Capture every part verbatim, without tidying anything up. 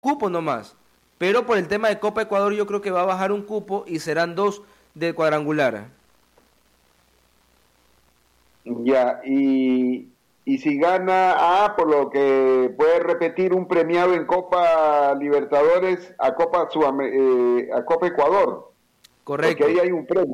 cupo nomás. Pero por el tema de Copa Ecuador yo creo que va a bajar un cupo y serán dos de cuadrangular. Ya, y, y si gana, ah, por lo que puede repetir un premiado en Copa Libertadores a Copa Sudam eh, a Copa Ecuador. Correcto. Porque ahí hay un premio.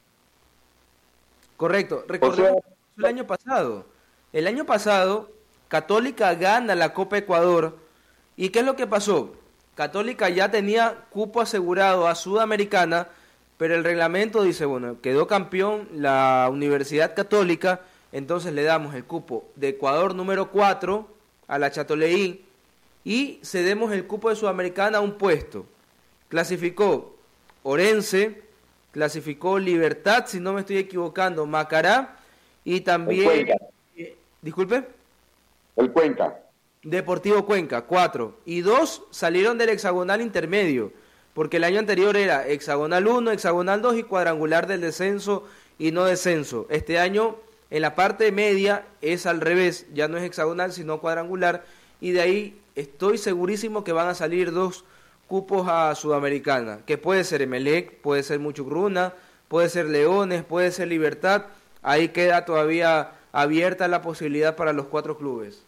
Correcto. Recordemos o sea, el año pasado. El año pasado, Católica gana la Copa Ecuador. ¿Y qué es lo que pasó? Católica ya tenía cupo asegurado a Sudamericana, pero el reglamento dice, bueno, quedó campeón la Universidad Católica, entonces le damos el cupo de Ecuador número cuatro a la Chatoleí y cedemos el cupo de Sudamericana a un puesto. Clasificó Orense, clasificó Libertad, si no me estoy equivocando, Macará y también... El Cuenca. Eh, disculpe. El Cuenca. Deportivo Cuenca, cuatro. Y dos salieron del hexagonal intermedio, porque el año anterior era hexagonal uno, hexagonal dos y cuadrangular del descenso y no descenso. Este año en la parte media es al revés, ya no es hexagonal sino cuadrangular, y de ahí estoy segurísimo que van a salir dos cupos a Sudamericana, que puede ser Emelec, puede ser Muchugruna, puede ser Leones, puede ser Libertad. Ahí queda todavía abierta la posibilidad para los cuatro clubes.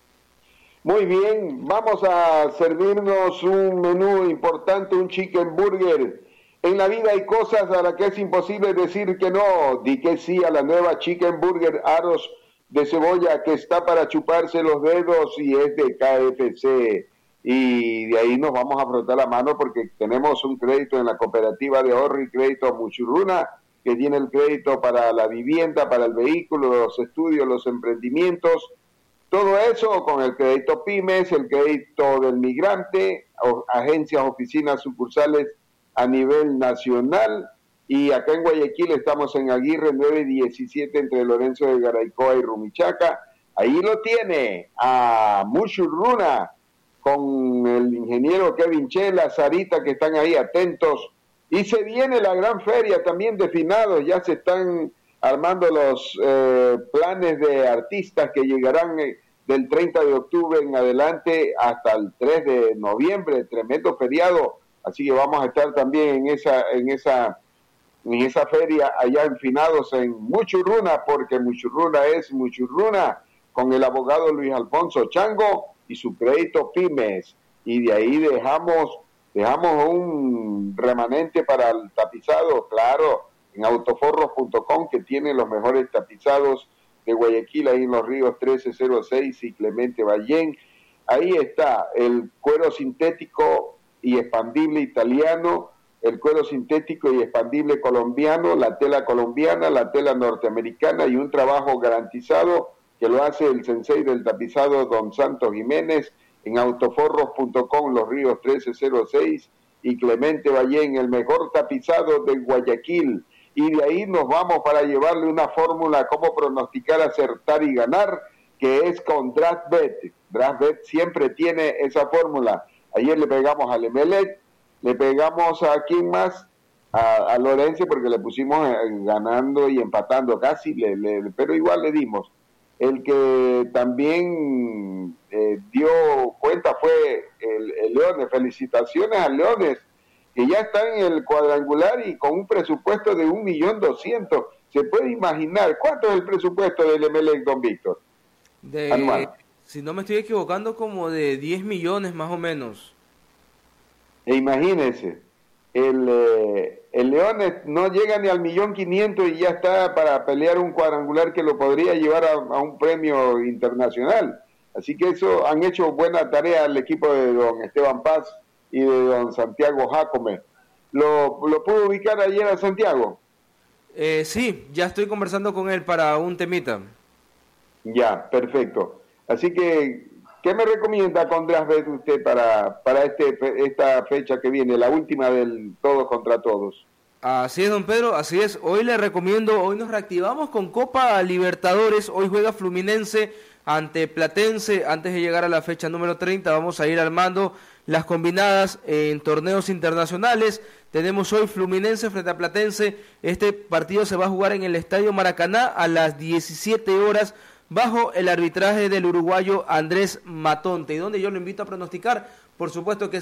Muy bien, vamos a servirnos un menú importante, un chicken burger. En la vida hay cosas a las que es imposible decir que no. Di que sí a la nueva chicken burger aros de cebolla que está para chuparse los dedos y es de K F C. Y de ahí nos vamos a frotar la mano porque tenemos un crédito en la cooperativa de ahorro y crédito Muchurruna, que tiene el crédito para la vivienda, para el vehículo, los estudios, los emprendimientos. Todo eso con el crédito Pymes, el crédito del migrante, agencias, oficinas, sucursales a nivel nacional. Y acá en Guayaquil estamos en Aguirre nueve diecisiete entre Lorenzo de Garaycoa y Rumichaca. Ahí lo tiene a Muchurruna con el ingeniero Kevin Chela, Sarita, que están ahí atentos. Y se viene la gran feria también de finados, ya se están armando los eh, planes de artistas que llegarán eh, del treinta de octubre en adelante hasta el tres de noviembre, tremendo feriado, así que vamos a estar también en esa en esa en esa feria allá en Finados en Muchurruna, porque Muchurruna es Muchurruna, con el abogado Luis Alfonso Chango y su crédito Pymes, y de ahí dejamos dejamos un remanente para el tapizado, claro, en autoforros punto com, que tiene los mejores tapizados de Guayaquil, ahí en los ríos trece cero seis y Clemente Ballén. Ahí está el cuero sintético y expandible italiano, el cuero sintético y expandible colombiano, la tela colombiana, la tela norteamericana y un trabajo garantizado que lo hace el sensei del tapizado Don Santos Jiménez en autoforros punto com, los ríos trece cero seis y Clemente Ballén, el mejor tapizado de Guayaquil. Y de ahí nos vamos para llevarle una fórmula cómo pronosticar, acertar y ganar, que es con DraftBet. DraftBet siempre tiene esa fórmula. Ayer le pegamos al Emelec, le pegamos a quién más, a, a Lorenzo, porque le pusimos eh, ganando y empatando casi, le, le, pero igual le dimos. El que también eh, dio cuenta fue el, el Leones. Felicitaciones a Leones, que ya está en el cuadrangular y con un presupuesto de un millón doscientos. ¿Se puede imaginar cuánto es el presupuesto del Emelec, don Víctor? De, anual. Si no me estoy equivocando, como de diez millones más o menos. E imagínense, el, eh, el Leones no llega ni al millón quinientos y ya está para pelear un cuadrangular que lo podría llevar a, a un premio internacional. Así que eso han hecho buena tarea el equipo de don Esteban Paz y de don Santiago Jacome. ¿Lo, lo pudo ubicar ayer a Santiago? Eh, sí, ya estoy conversando con él para un temita. Ya, perfecto. Así que, ¿qué me recomienda con DraftBet usted para, para este, esta fecha que viene, la última del todos contra todos? Así es, don Pedro, así es. Hoy le recomiendo, hoy nos reactivamos con Copa Libertadores. Hoy juega Fluminense ante Platense. Antes de llegar a la fecha número treinta, vamos a ir armando las combinadas en torneos internacionales. Tenemos hoy Fluminense frente a Platense. Este partido se va a jugar en el Estadio Maracaná a las diecisiete horas bajo el arbitraje del uruguayo Andrés Matonte, y donde yo lo invito a pronosticar Por supuesto que